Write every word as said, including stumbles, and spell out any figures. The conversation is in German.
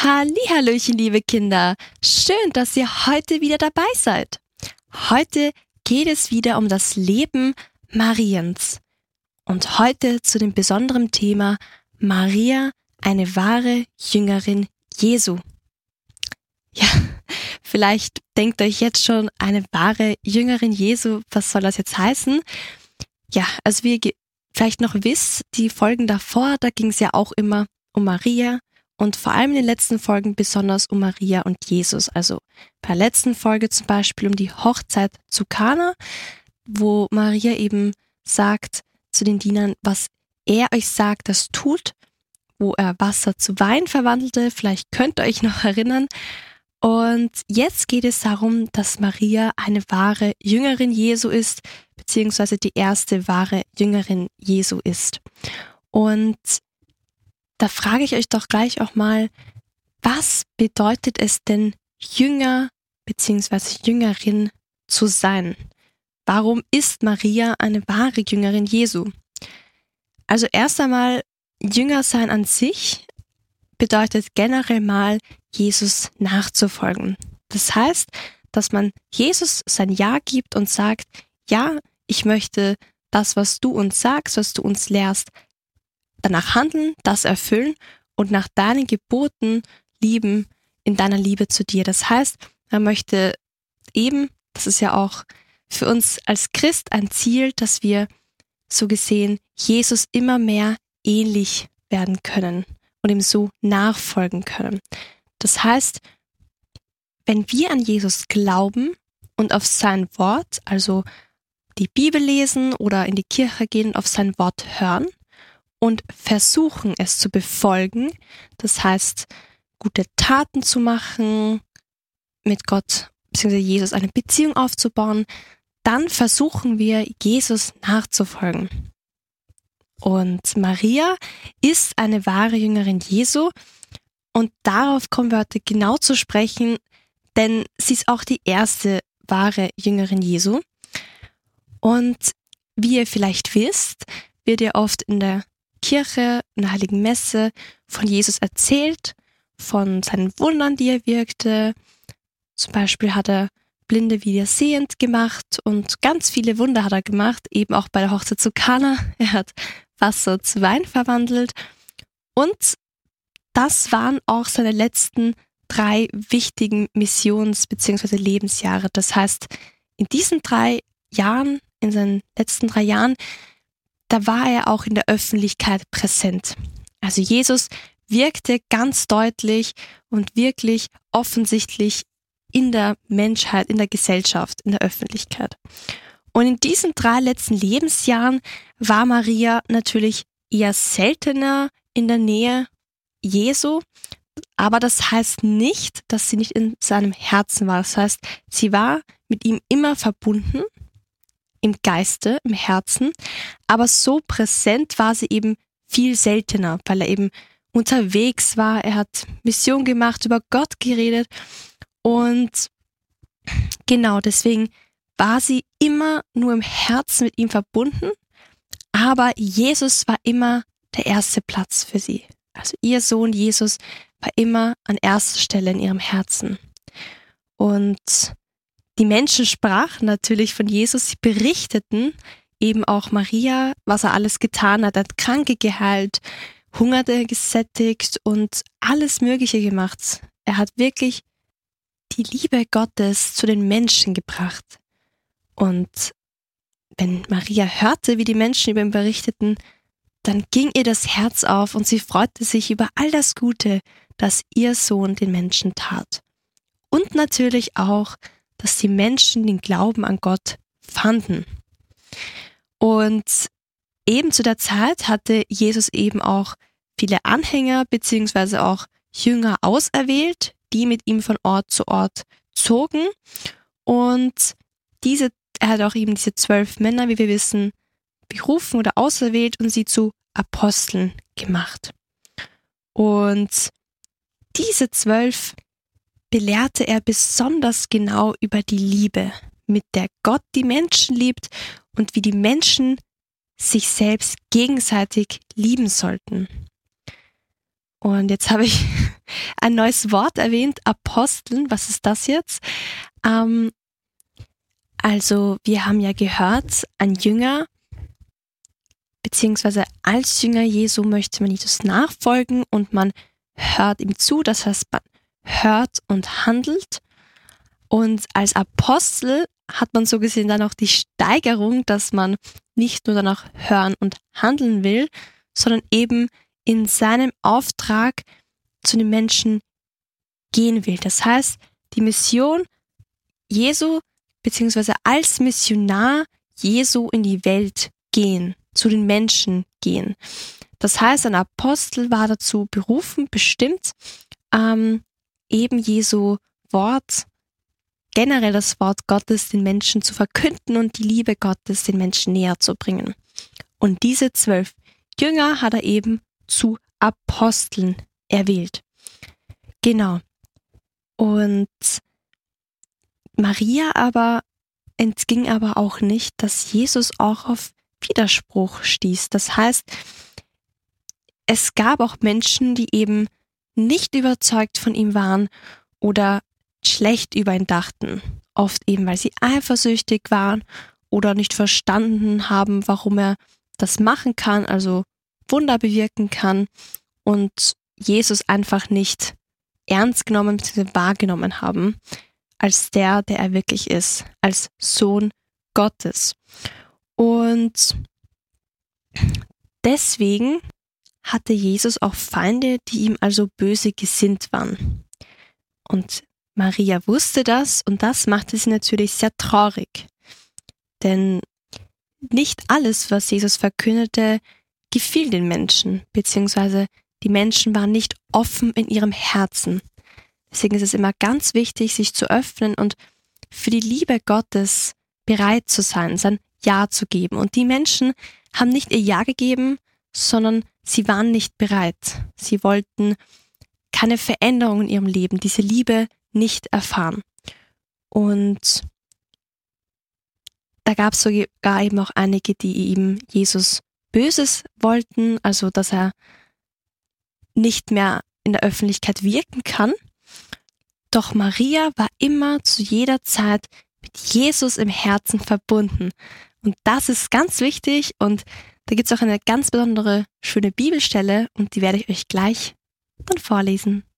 Hallihallöchen, liebe Kinder. Schön, dass ihr heute wieder dabei seid. Heute geht es wieder um das Leben Mariens. Und heute zu dem besonderen Thema Maria, eine wahre Jüngerin Jesu. Ja, vielleicht denkt euch jetzt schon, eine wahre Jüngerin Jesu, was soll das jetzt heißen? Ja, also wie ihr ge- vielleicht noch wisst, die Folgen davor, da ging es ja auch immer um Maria und vor allem in den letzten Folgen besonders um Maria und Jesus. Also bei der letzten Folge zum Beispiel um die Hochzeit zu Kana, wo Maria eben sagt zu den Dienern, was er euch sagt, das tut, wo er Wasser zu Wein verwandelte. Vielleicht könnt ihr euch noch erinnern. Und jetzt geht es darum, dass Maria eine wahre Jüngerin Jesu ist, beziehungsweise die erste wahre Jüngerin Jesu ist. Und da frage ich euch doch gleich auch mal, was bedeutet es denn, Jünger beziehungsweise Jüngerin zu sein? Warum ist Maria eine wahre Jüngerin Jesu? Also erst einmal, Jünger sein an sich bedeutet generell mal, Jesus nachzufolgen. Das heißt, dass man Jesus sein Ja gibt und sagt, ja, ich möchte das, was du uns sagst, was du uns lehrst, danach handeln, das erfüllen und nach deinen Geboten lieben, in deiner Liebe zu dir. Das heißt, er möchte eben, das ist ja auch für uns als Christ ein Ziel, dass wir so gesehen Jesus immer mehr ähnlich werden können und ihm so nachfolgen können. Das heißt, wenn wir an Jesus glauben und auf sein Wort, also die Bibel lesen oder in die Kirche gehen und auf sein Wort hören und versuchen es zu befolgen, das heißt, gute Taten zu machen, mit Gott bzw. Jesus eine Beziehung aufzubauen, dann versuchen wir, Jesus nachzufolgen. Und Maria ist eine wahre Jüngerin Jesu und darauf kommen wir heute genau zu sprechen, denn sie ist auch die erste wahre Jüngerin Jesu. Und wie ihr vielleicht wisst, wird ja oft in der Kirche, in der Heiligen Messe von Jesus erzählt, von seinen Wundern, die er wirkte. Zum Beispiel hat er Blinde wieder sehend gemacht und ganz viele Wunder hat er gemacht, eben auch bei der Hochzeit zu Kana. Er hat Wasser zu Wein verwandelt und das waren auch seine letzten drei wichtigen Missions- bzw. Lebensjahre. Das heißt, in diesen drei Jahren, in seinen letzten drei Jahren, da war er auch in der Öffentlichkeit präsent. Also Jesus wirkte ganz deutlich und wirklich offensichtlich in der Menschheit, in der Gesellschaft, in der Öffentlichkeit. Und in diesen drei letzten Lebensjahren war Maria natürlich eher seltener in der Nähe Jesu, aber das heißt nicht, dass sie nicht in seinem Herzen war. Das heißt, sie war mit ihm immer verbunden, im Geiste, im Herzen, aber so präsent war sie eben viel seltener, weil er eben unterwegs war, er hat Mission gemacht, über Gott geredet und genau deswegen war sie immer nur im Herzen mit ihm verbunden, aber Jesus war immer der erste Platz für sie. Also ihr Sohn Jesus war immer an erster Stelle in ihrem Herzen. Und die Menschen sprachen natürlich von Jesus, sie berichteten eben auch Maria, was er alles getan hat. Er hat Kranke geheilt, Hungernde gesättigt und alles Mögliche gemacht. Er hat wirklich die Liebe Gottes zu den Menschen gebracht. Und wenn Maria hörte, wie die Menschen über ihn berichteten, dann ging ihr das Herz auf und sie freute sich über all das Gute, das ihr Sohn den Menschen tat. Und natürlich auch, dass die Menschen den Glauben an Gott fanden. Und eben zu der Zeit hatte Jesus eben auch viele Anhänger bzw. auch Jünger auserwählt, die mit ihm von Ort zu Ort zogen. Und diese, er hat auch eben diese zwölf Männer, wie wir wissen, berufen oder auserwählt und sie zu Aposteln gemacht. Und diese zwölf belehrte er besonders genau über die Liebe, mit der Gott die Menschen liebt und wie die Menschen sich selbst gegenseitig lieben sollten. Und jetzt habe ich ein neues Wort erwähnt, Aposteln. Was ist das jetzt? Ähm, also wir haben ja gehört, ein Jünger, beziehungsweise als Jünger Jesu möchte man Jesus nachfolgen und man hört ihm zu, das heißt, man hört und handelt. Und als Apostel hat man so gesehen dann auch die Steigerung, dass man nicht nur danach hören und handeln will, sondern eben in seinem Auftrag zu den Menschen gehen will. Das heißt, die Mission Jesu, beziehungsweise als Missionar Jesu in die Welt gehen, zu den Menschen gehen. Das heißt, ein Apostel war dazu berufen, bestimmt, ähm, eben Jesu Wort, generell das Wort Gottes den Menschen zu verkünden und die Liebe Gottes den Menschen näher zu bringen. Und diese zwölf Jünger hat er eben zu Aposteln erwählt. Genau. Und Maria aber entging aber auch nicht, dass Jesus auch auf Widerspruch stieß. Das heißt, es gab auch Menschen, die eben nicht überzeugt von ihm waren oder schlecht über ihn dachten. Oft eben, weil sie eifersüchtig waren oder nicht verstanden haben, warum er das machen kann, also Wunder bewirken kann und Jesus einfach nicht ernst genommen bzw. wahrgenommen haben als der, der er wirklich ist, als Sohn Gottes. Und deswegen hatte Jesus auch Feinde, die ihm also böse gesinnt waren. Und Maria wusste das und das machte sie natürlich sehr traurig. Denn nicht alles, was Jesus verkündete, gefiel den Menschen, beziehungsweise die Menschen waren nicht offen in ihrem Herzen. Deswegen ist es immer ganz wichtig, sich zu öffnen und für die Liebe Gottes bereit zu sein, sein Ja zu geben. Und die Menschen haben nicht ihr Ja gegeben, sondern sie waren nicht bereit. Sie wollten keine Veränderung in ihrem Leben, diese Liebe nicht erfahren. Und da gab es sogar eben auch einige, die ihm Jesus Böses wollten, also dass er nicht mehr in der Öffentlichkeit wirken kann. Doch Maria war immer zu jeder Zeit mit Jesus im Herzen verbunden. Und das ist ganz wichtig und da gibt es auch eine ganz besondere schöne Bibelstelle und die werde ich euch gleich dann vorlesen.